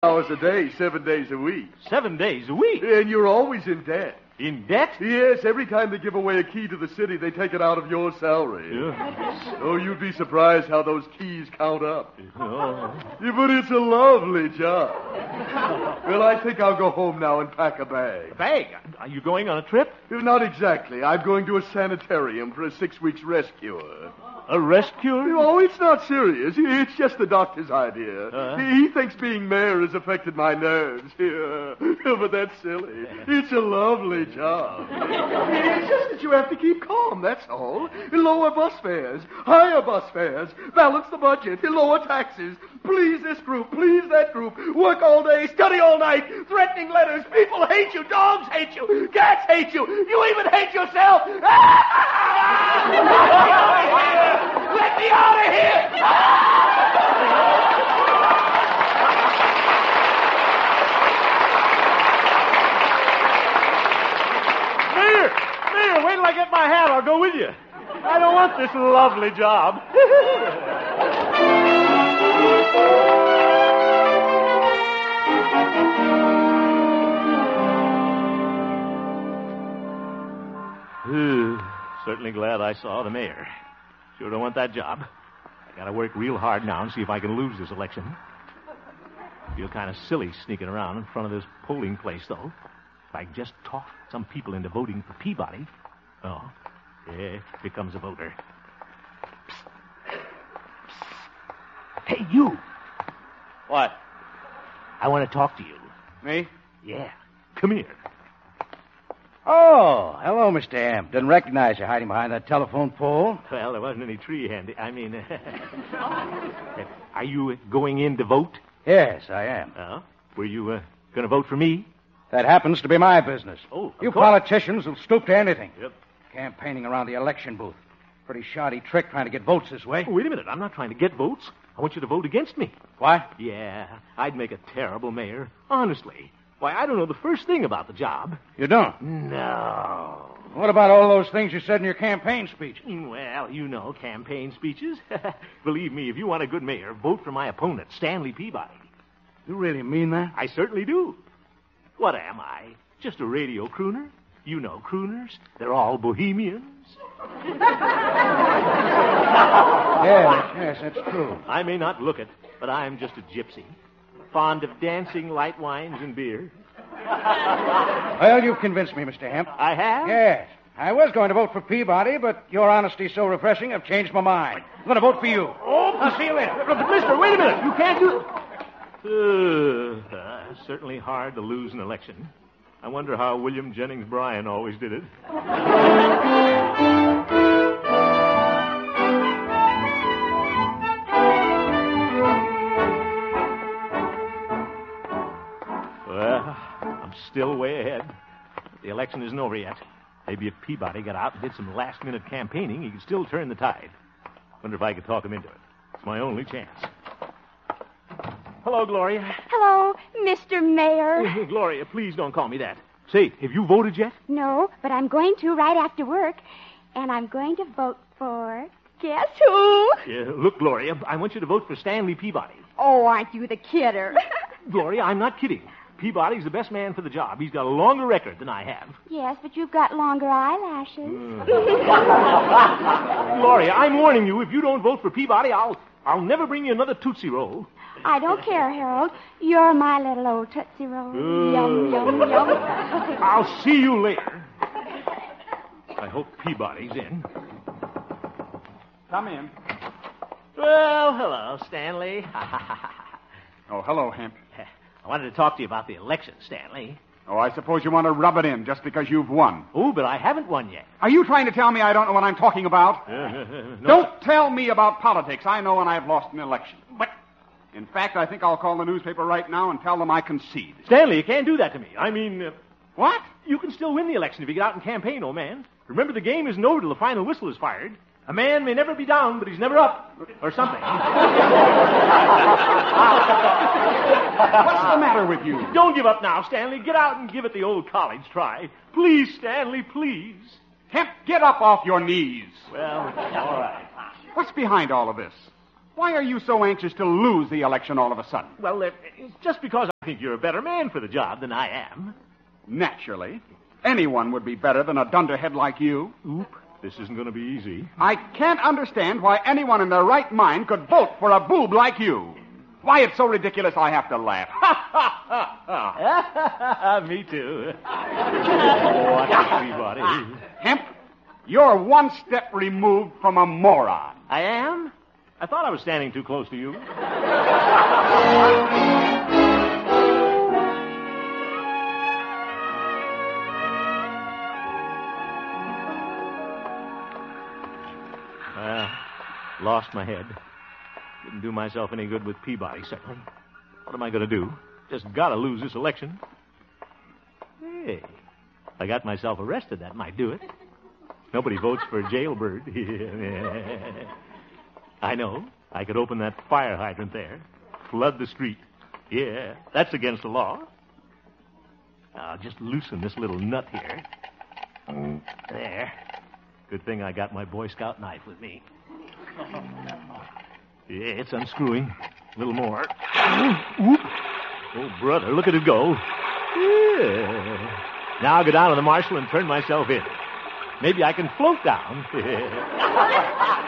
hours a day, 7 days a week. 7 days a week? And you're always in debt. In debt? Yes, every time they give away a key to the city, they take it out of your salary. Yeah. Oh, you'd be surprised how those keys count up. Oh. Yeah, but it's a lovely job. Well, I think I'll go home now and pack a bag. A bag? Are you going on a trip? Not exactly. I'm going to a sanitarium for a 6 weeks rest cure. A rest cure? Oh, it's not serious. It's just the doctor's idea. He thinks being mayor has affected my nerves. But that's silly. It's a lovely job. It's just that you have to keep calm, that's all. Lower bus fares, higher bus fares, balance the budget, lower taxes. Please this group, please that group. Work all day, study all night, threatening letters. People hate you, dogs hate you, cats hate you. You even hate yourself. Let me out of here! Mayor, wait till I get my hat. I'll go with you. I don't want this lovely job. Certainly glad I saw the mayor. Sure don't want that job. I gotta work real hard now and see if I can lose this election. Feel kind of silly sneaking around in front of this polling place, though. If I just talk some people into voting for Peabody. Oh, yeah, here comes a voter. Psst. Hey, you. What? I want to talk to you. Me? Yeah. Come here. Oh, hello, Mr. Amp. Didn't recognize you hiding behind that telephone pole. Well, there wasn't any tree handy. I mean, are you going in to vote? Yes, I am. Oh? Were you going to vote for me? That happens to be my business. Oh, you course. politicians will stoop to anything. Yep. Campaigning around the election booth. Pretty shoddy trick trying to get votes this way. Oh, wait a minute. I'm not trying to get votes. I want you to vote against me. What? Yeah, I'd make a terrible mayor. Honestly. Why, I don't know the first thing about the job. You don't? No. What about all those things you said in your campaign speech? Well, you know, campaign speeches. Believe me, if you want a good mayor, vote for my opponent, Stanley Peabody. You really mean that? I certainly do. What am I? Just a radio crooner? You know crooners. They're all bohemians. Yes, that's true. I may not look it, but I'm just a gypsy. Fond of dancing, light wines, and beer. Well, you've convinced me, Mr. Hemp. I have? Yes. I was going to vote for Peabody, but your honesty's so refreshing, I've changed my mind. I'm going to vote for you. Oh, I'll see you later. But, mister, wait a minute. You can't do... certainly hard to lose an election. I wonder how William Jennings Bryan always did it. Well, I'm still way ahead. The election isn't over yet. Maybe if Peabody got out and did some last-minute campaigning, he could still turn the tide. Wonder if I could talk him into it. It's my only chance. Hello, Gloria. Hello, Mr. Mayor. Gloria, please don't call me that. Say, have you voted yet? No, but I'm going to right after work. And I'm going to vote for... Guess who? Yeah, look, Gloria, I want you to vote for Stanley Peabody. Oh, aren't you the kidder? Gloria, I'm not kidding. Peabody's the best man for the job. He's got a longer record than I have. Yes, but you've got longer eyelashes. Gloria, I'm warning you, if you don't vote for Peabody, I'll never bring you another Tootsie Roll. I don't care, Harold. You're my little old Tootsie Roll. Yum, yum, yum. I'll see you later. I hope Peabody's in. Come in. Well, hello, Stanley. Oh, hello, Hemp. I wanted to talk to you about the election, Stanley. Oh, I suppose you want to rub it in just because you've won. Oh, but I haven't won yet. Are you trying to tell me I don't know what I'm talking about? No. Don't tell me about politics. I know when I've lost an election. But, in fact, I think I'll call the newspaper right now and tell them I concede. Stanley, you can't do that to me. I mean... What? You can still win the election if you get out and campaign, old man. Remember, the game isn't over till the final whistle is fired. A man may never be down, but he's never up. Or something. What's the matter with you? Don't give up now, Stanley. Get out and give it the old college try. Please, Stanley, please. Hemp, get up off your knees. Well, all right. What's behind all of this? Why are you so anxious to lose the election all of a sudden? Well, it's just because I think you're a better man for the job than I am. Naturally. Anyone would be better than a dunderhead like you. Oop, this isn't going to be easy. I can't understand why anyone in their right mind could vote for a boob like you. Why, it's so ridiculous I have to laugh. Me too. What a Peabody. Hemp, you're one step removed from a moron. I am? I thought I was standing too close to you. Lost my head. Didn't do myself any good with Peabody, certainly. What am I going to do? Just got to lose this election. Hey, if I got myself arrested, that might do it. Nobody votes for a jailbird. I know. I could open that fire hydrant there, flood the street. Yeah, that's against the law. I'll just loosen this little nut here. There. Good thing I got my Boy Scout knife with me. Yeah, it's unscrewing. A little more. Oop. Oh, brother, look at it go. Yeah. Now I'll go down to the marshal and turn myself in. Maybe I can float down.